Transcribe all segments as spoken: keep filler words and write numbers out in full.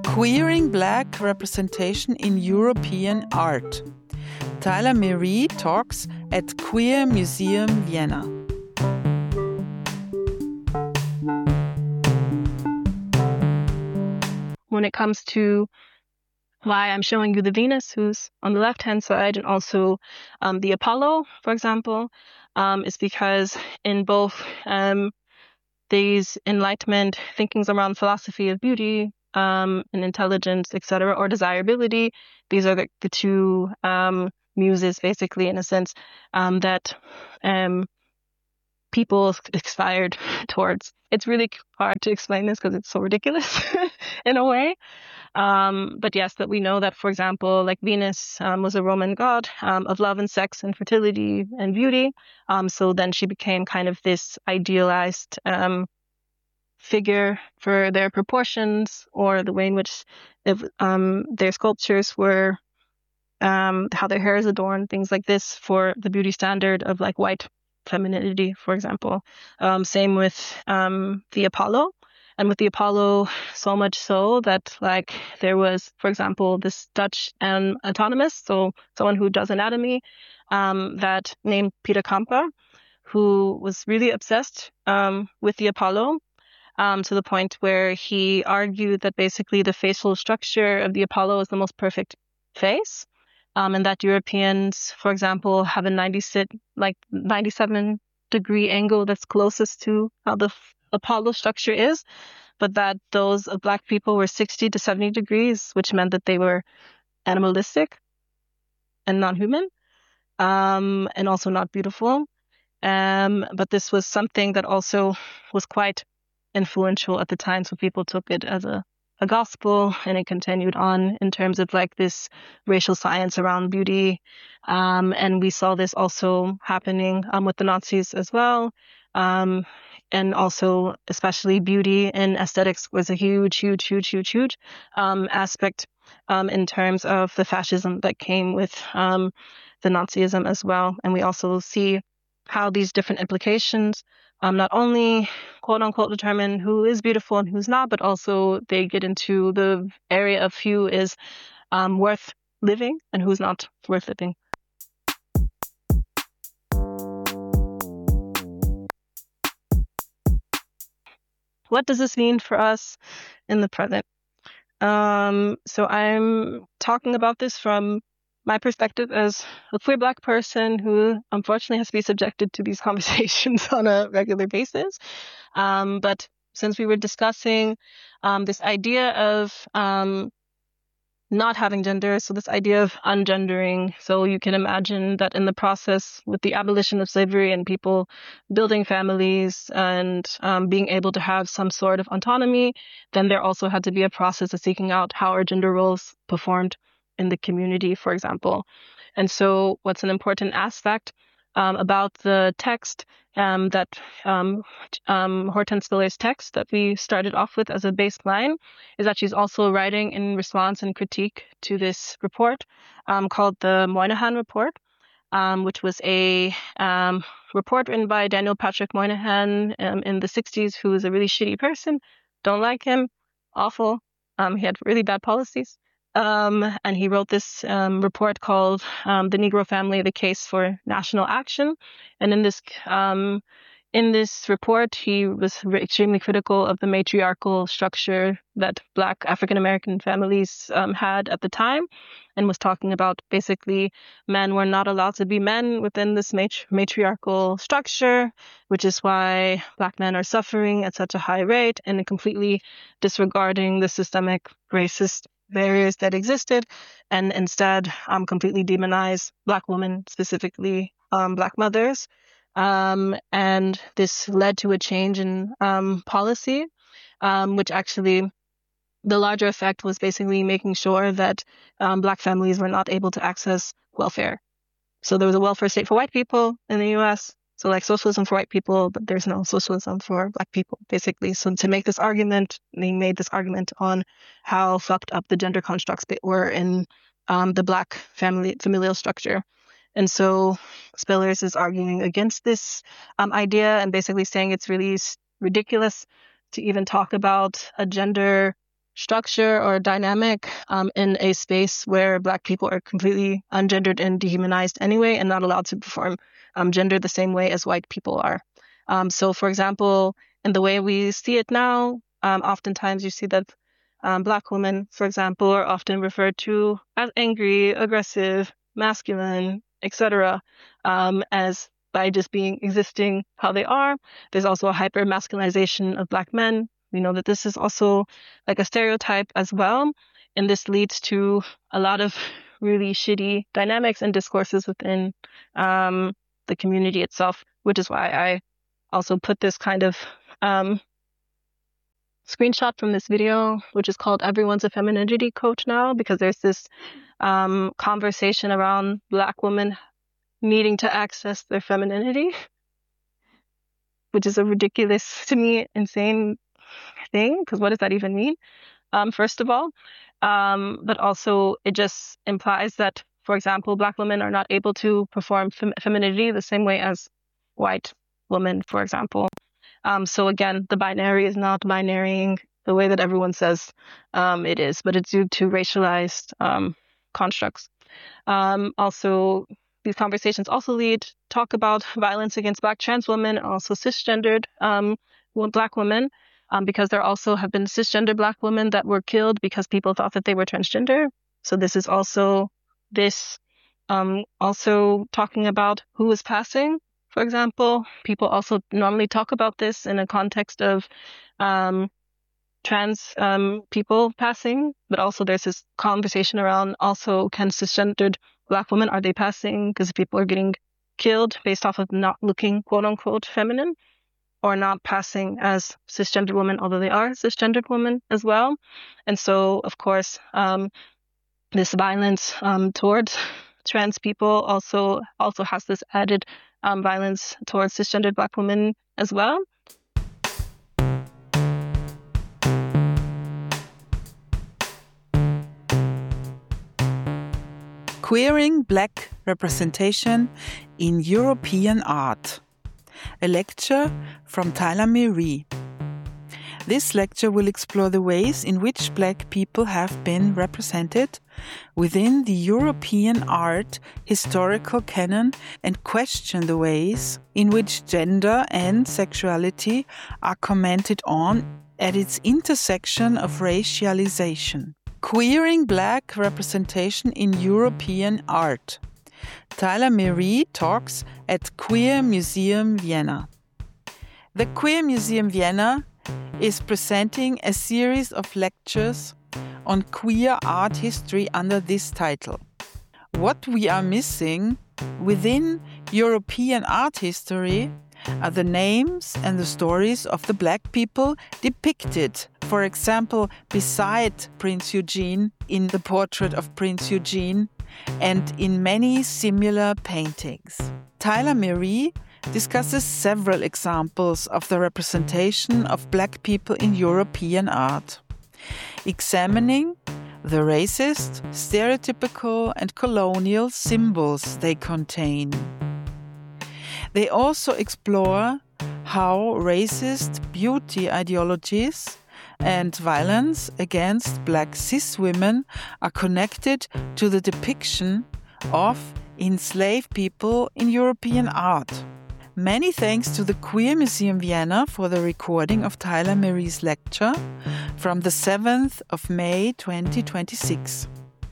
Queering Black Representation in European Art. Tyler Marie talks at Queer Museum Vienna. When it comes to why I'm showing you the Venus, who's on the left-hand side, and also um, the Apollo, for example, um, is because in both um, these Enlightenment thinkings around philosophy of beauty um, and intelligence, et cetera, or desirability, these are the, the two um, muses, basically, in a sense, um, that um, people aspired towards. It's really hard to explain this because it's so ridiculous in a way. Um, but yes, that we know that, for example, like Venus um, was a Roman god um, of love and sex and fertility and beauty. Um, so then she became kind of this idealized um, figure for their proportions or the way in which if, um, their sculptures were, um, how their hair is adorned, things like this for the beauty standard of like white femininity, for example. Um, same with um, the Apollo. And with the Apollo, so much so that like there was, for example, this Dutch um, anatomist, so someone who does anatomy, um, that named Peter Kamper, who was really obsessed um, with the Apollo um, to the point where he argued that basically the facial structure of the Apollo is the most perfect face. Um, and that Europeans, for example, have a ninety-six, like ninety-seven degree angle that's closest to how the Apollo structure is, but that those of Black people were sixty to seventy degrees, which meant that they were animalistic and non-human, um, and also not beautiful. Um, but this was something that also was quite influential at the time, so people took it as a a gospel, and it continued on in terms of like this racial science around beauty. Um, and we saw this also happening um, with the Nazis as well. Um, and also, especially beauty and aesthetics was a huge, huge, huge, huge, huge um, aspect um, in terms of the fascism that came with um, the Nazism as well. And we also see how these different implications Um, not only quote unquote determine who is beautiful and who's not, but also they get into the area of who is um, worth living and who's not worth living. What does this mean for us in the present? Um, so I'm talking about this from my perspective as a queer Black person who unfortunately has to be subjected to these conversations on a regular basis. Um, but since we were discussing um, this idea of um, not having gender, so this idea of ungendering, so you can imagine that in the process with the abolition of slavery and people building families and um, being able to have some sort of autonomy, then there also had to be a process of seeking out how our gender roles performed in the community, for example. And so what's an important aspect um, about the text um, that um, um, Hortense Spiller's text that we started off with as a baseline is that she's also writing in response and critique to this report um, called the Moynihan Report, um, which was a um, report written by Daniel Patrick Moynihan um, in the sixties, who was a really shitty person. Don't like him. Awful. Um, he had really bad policies. Um, and he wrote this um, report called um, The Negro Family, the Case for National Action. And in this um, in this report, he was re- extremely critical of the matriarchal structure that Black African-American families um, had at the time, and was talking about basically men were not allowed to be men within this matri- matriarchal structure, which is why Black men are suffering at such a high rate, and completely disregarding the systemic racist barriers that existed, and instead um, completely demonize Black women, specifically um, Black mothers. Um, and this led to a change in um, policy, um, which actually the larger effect was basically making sure that um, Black families were not able to access welfare. So there was a welfare state for white people in the U S, so like socialism for white people, but there's no socialism for Black people, basically. So to make this argument, they made this argument on how fucked up the gender constructs were in um, the Black family familial structure. And so Spillers is arguing against this um, idea and basically saying it's really ridiculous to even talk about a gender structure or dynamic um, in a space where Black people are completely ungendered and dehumanized anyway and not allowed to perform um, gender the same way as white people are. Um, so, for example, in the way we see it now, um, oftentimes you see that um, Black women, for example, are often referred to as angry, aggressive, masculine, et cetera, um, as by just being existing how they are. There's also a hyper masculinization of Black men. We know that this is also like a stereotype as well. And this leads to a lot of really shitty dynamics and discourses within um, the community itself, which is why I also put this kind of um, screenshot from this video, which is called Everyone's a Femininity Coach Now, because there's this um, conversation around Black women needing to access their femininity, which is a ridiculous, to me, insane thing, because what does that even mean? Um, first of all, um, but also it just implies that, for example, Black women are not able to perform fem- femininity the same way as white women, for example. Um, so again, the binary is not binarying the way that everyone says um, it is, but it's due to racialized um, constructs. Um, also, these conversations also lead talk about violence against Black trans women, also cisgendered um, Black women, um, because there also have been cisgender Black women that were killed because people thought that they were transgender. So this is also this um, also talking about who is passing. For example, people also normally talk about this in a context of um, trans um, people passing, but also there's this conversation around also can cisgendered Black women, are they passing because people are getting killed based off of not looking quote unquote feminine or not passing as cisgendered women, although they are cisgendered women as well. And so, of course, um, this violence um, towards trans people also also has this added um, violence towards cisgendered Black women as well. Queering Black Representation in European Art. A lecture from Tyler Mary. This lecture will explore the ways in which Black people have been represented within the European art historical canon and question the ways in which gender and sexuality are commented on at its intersection of racialization. Queering Black Representation in European Art. Tyler Mary talks at Queer Museum Vienna. The Queer Museum Vienna is presenting a series of lectures on queer art history under this title. What we are missing within European art history are the names and the stories of the Black people depicted, for example, beside Prince Eugene in the portrait of Prince Eugene and in many similar paintings. Tyler Mary discusses several examples of the representation of Black people in European art, examining the racist, stereotypical and colonial symbols they contain. They also explore how racist beauty ideologies and violence against Black cis women are connected to the depiction of enslaved people in European art. Many thanks to the Queer Museum Vienna for the recording of Tyler Mary's lecture from the seventh of May twenty twenty-six.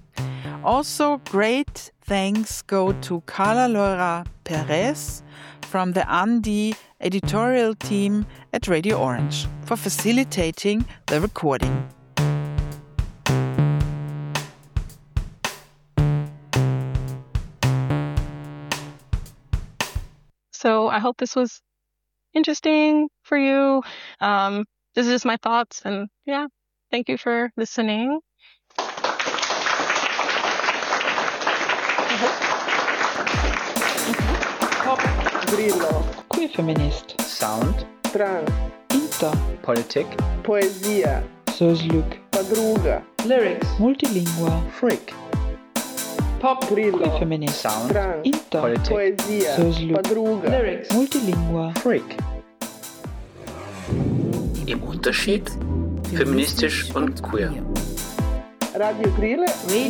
Also, great thanks go to Carla Laura Perez from the Andy editorial team at Radio Orange for facilitating the recording. So I hope this was interesting for you. Um, this is just my thoughts, and yeah, thank you for listening. Pop, Grillo, Queer Feminist, Sound, Trans, Inter, Politik, Poesia, Sözlük, Padruga, Lyrics, Multilingua, Freak, Pop, Queer Grillo, Feminist, Sound, Trans, Inter, Politik, Poesia, Sözlük, Padruga, Lyrics, Multilingua. Freak. Im Unterschied feministisch und queer. Radio Grille.